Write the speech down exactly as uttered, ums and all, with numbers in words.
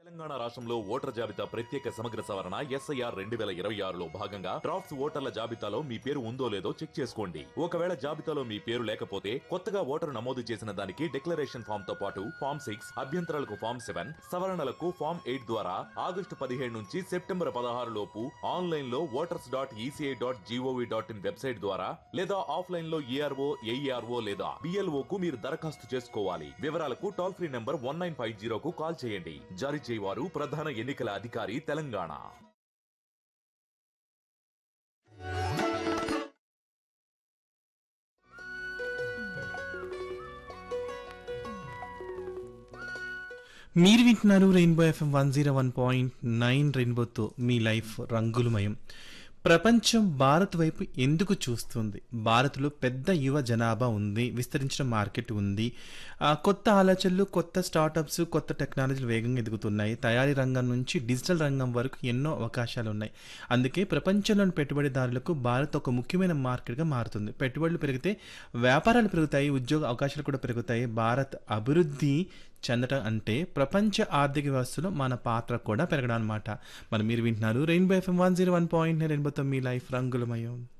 తెలంగాణ రాష్ట్రంలో ఓటర్ జాబితా ప్రత్యేక సమగ్ర సవరణ ఎస్ఐఆర్ రెండు వేల ఇరవై ఆరులో భాగంగా డ్రాఫ్ట్స్ ఓటర్ల జాబితాలో మీ పేరు ఉందో లేదో చెక్ చేసుకోండి. ఒకవేళ జాబితాలో మీ పేరు లేకపోతే కొత్తగా ఓటరు నమోదు చేసిన దానికి డిక్లరేషన్ ఫామ్ తో పాటు ఫామ్ సిక్స్ అభ్యంతరాలకు ఫామ్ సెవెన్ సవరణలకు ఫామ్ ఎయిట్ ద్వారా ఆగస్టు పదిహేడు నుంచి సెప్టెంబర్ పదహారు లోపు ఆన్లైన్ లో voters dot ECI dot GOV dot in website ద్వారా లేదా ఆఫ్లైన్ లో ఈఆర్ఓ ఏఈఆర్ఓ లేదా బిఎల్ఓ కు మీరు దరఖాస్తు చేసుకోవాలి. వివరాలకు toll free number one nine five జీరోకు call చేయండి. జారీ చేయవారు ప్రధాన ఎన్నికల అధికారి తెలంగాణ. మీరు వింటున్నారు rainbow FM one zero one point nine రెయిన్బోతో మీ లైఫ్ రంగులమయం. ప్రపంచం భారత్ వైపు ఎందుకు చూస్తుంది? భారత్లో పెద్ద యువ జనాభా ఉంది, విస్తరించిన మార్కెట్ ఉంది, ఆ, కొత్త ఆలోచనలు, కొత్త స్టార్టప్స్, కొత్త టెక్నాలజీలు వేగంగా ఎదుగుతున్నాయి. తయారీ రంగం నుంచి డిజిటల్ రంగం వరకు ఎన్నో అవకాశాలు ఉన్నాయి. అందుకే ప్రపంచంలోని పెట్టుబడిదారులకు భారత్ ఒక ముఖ్యమైన మార్కెట్గా మారుతుంది. పెట్టుబడులు పెరిగితే వ్యాపారాలు పెరుగుతాయి, ఉద్యోగ అవకాశాలు కూడా పెరుగుతాయి. భారత్ అభివృద్ధి చెందటం అంటే ప్రపంచ ఆర్థిక వ్యవస్థలో మన పాత్ర కూడా పెరగడం అనమాట. మరి మీరు వింటున్నారు rainbow FM one zero one point రెయిన్బోతో మీ లైఫ్ రంగులమయం.